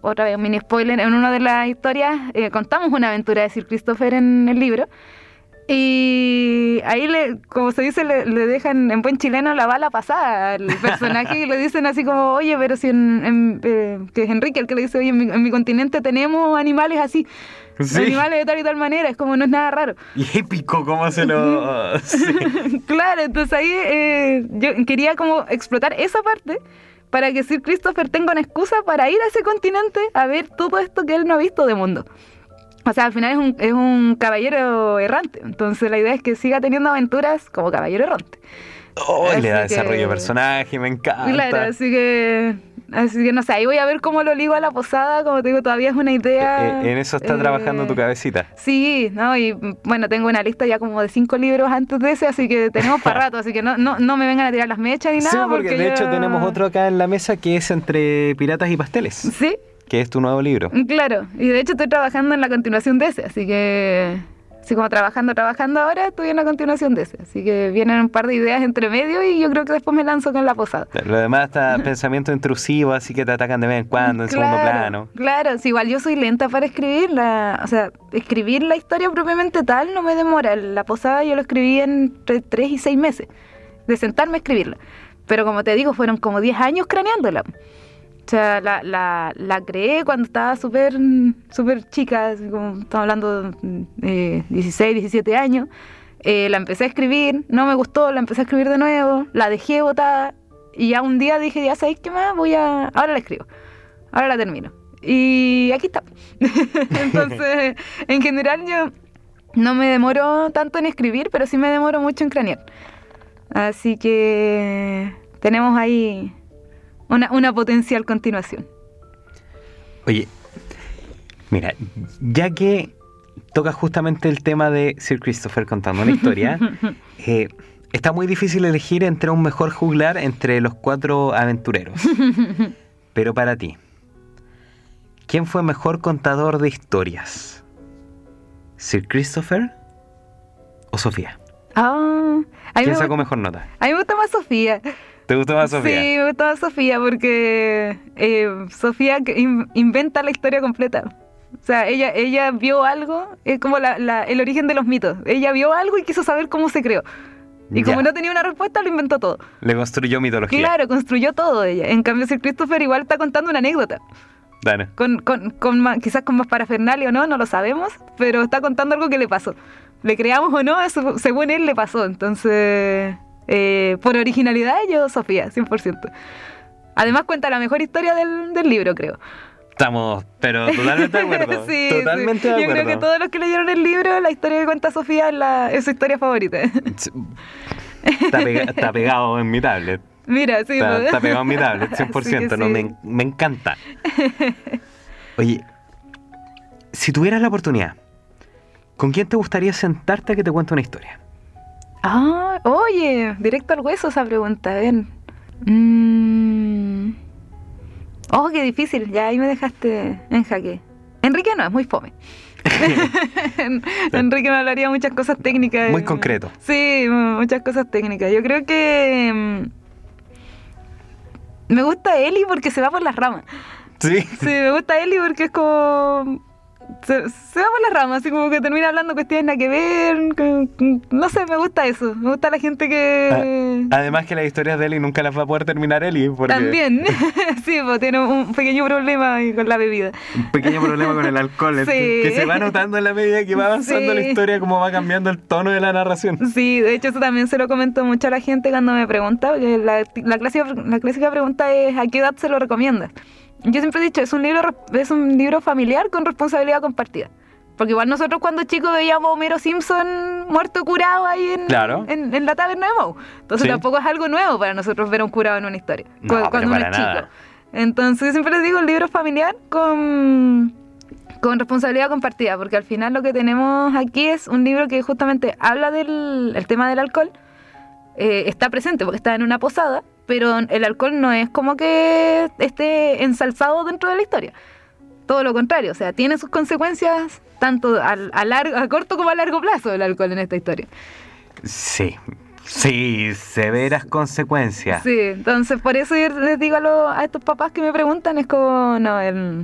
otra vez un mini spoiler, en una de las historias contamos una aventura de Sir Christopher en el libro. Y ahí, como se dice, le dejan en buen chileno la bala pasada al personaje y le dicen así como, oye, pero si que es Enrique el que le dice, oye, en mi continente tenemos animales así, Sí. animales de tal y tal manera, es como no es nada raro. Y épico cómo se lo... Sí. Claro, entonces ahí yo quería como explotar esa parte para que Sir Christopher tenga una excusa para ir a ese continente a ver todo esto que él no ha visto de mundo. O sea, al final es un caballero errante, entonces la idea es que siga teniendo aventuras como caballero errante. Oh, le da Así desarrollo de que- personaje, me encanta. Claro, así que no sé, ahí voy a ver cómo lo ligo a la posada, como te digo, todavía es una idea. En eso está trabajando tu cabecita. Sí, ¿no? Y bueno, tengo una lista ya como de 5 libros antes de ese, así que tenemos para rato, así que no me vengan a tirar las mechas ni Sí, nada. porque de hecho tenemos otro acá en la mesa que es Entre Piratas y Pasteles, Sí, que es tu nuevo libro. claro, y de hecho estoy trabajando en la continuación de ese, así que... Así como trabajando ahora, estoy en la continuación de ese. Así que vienen un par de ideas entre medio y yo creo que después me lanzo con la posada. Lo demás está pensamiento intrusivo, así que te atacan de vez en cuando, en segundo plano. Claro, sí, igual yo soy lenta para escribirla. O sea, escribir la historia propiamente tal no me demora. La posada yo lo escribí entre 3 y 6 meses, de sentarme a escribirla. Pero como te digo, fueron como 10 años craneándola. O sea, la creé cuando estaba súper chica, así como estamos hablando de 16, 17 años. La empecé a escribir, no me gustó, la empecé a escribir de nuevo, la dejé botada y ya un día dije, ya sabéis qué más, ahora la escribo, ahora la termino. Y aquí está. Entonces, en general yo no me demoro tanto en escribir, pero sí me demoro mucho en cranear. Así que tenemos ahí... Una potencial continuación. Oye, mira, ya que tocas justamente el tema de Sir Christopher contando una historia, está muy difícil elegir entre un mejor juglar entre los 4 aventureros. Pero para ti, ¿quién fue mejor contador de historias? ¿Sir Christopher o Sofía? ¿Quién sacó mejor nota? A mí me gusta más Sofía. ¿Te gustó más Sofía? Sí, me gusta más Sofía porque Sofía inventa la historia completa. O sea, ella vio algo, es como el origen de los mitos. Ella vio algo y quiso saber cómo se creó. Y como no tenía una respuesta, lo inventó todo. Le construyó mitología. Claro, construyó todo ella. En cambio, Sir Christopher igual está contando una anécdota. Dale. Quizás con más parafernalia o no lo sabemos, pero está contando algo que le pasó. Le creamos o no, eso, según él le pasó. Entonces... por originalidad, yo Sofía, 100%. Además cuenta la mejor historia del libro, creo. Estamos, pero totalmente de acuerdo. Sí, totalmente de acuerdo. Yo creo que todos los que leyeron el libro, la historia que cuenta Sofía es su historia favorita. Está pegado en mi tablet. Mira, sí. Está pegado en mi tablet, 100%. Sí, No, sí. me encanta. Oye, si tuvieras la oportunidad, ¿con quién te gustaría sentarte a que te cuente una historia? Oye, directo al hueso esa pregunta, a ver. Qué difícil, ya ahí me dejaste en jaque. Enrique no, es muy fome. Enrique me hablaría muchas cosas técnicas. Muy concreto. Sí, muchas cosas técnicas. Yo creo que me gusta Eli porque se va por las ramas. Sí. Sí, me gusta Eli porque es como... Se va por las ramas, así como que termina hablando cuestiones nada que ver. No sé, me gusta eso. Me gusta la gente que... Además que las historias de Eli nunca las va a poder terminar Eli. Porque... También. Sí, pues tiene un pequeño problema ahí con la bebida. Un pequeño problema con el alcohol. Sí. Que se va notando en la medida que va avanzando Sí. la historia, cómo va cambiando el tono de la narración. Sí, de hecho eso también se lo comento mucho a la gente cuando me pregunta, porque la clásica pregunta es ¿a qué edad se lo recomiendas? Yo siempre he dicho, es un libro familiar con responsabilidad compartida. Porque igual nosotros cuando chicos veíamos a Homero Simpson muerto curado ahí en la taberna de Moe. Entonces Sí. tampoco es algo nuevo para nosotros ver a un curado en una historia. No, cuando uno pero es para chico. nada. Entonces siempre les digo, el libro familiar con responsabilidad compartida. Porque al final lo que tenemos aquí es un libro que justamente habla del tema del alcohol. Está presente porque está en una posada, pero el alcohol no es como que esté ensalzado dentro de la historia. Todo lo contrario, o sea, tiene sus consecuencias tanto a corto como a largo plazo el alcohol en esta historia. Sí, severas consecuencias. Sí, entonces por eso yo les digo a estos papás que me preguntan, es como, no,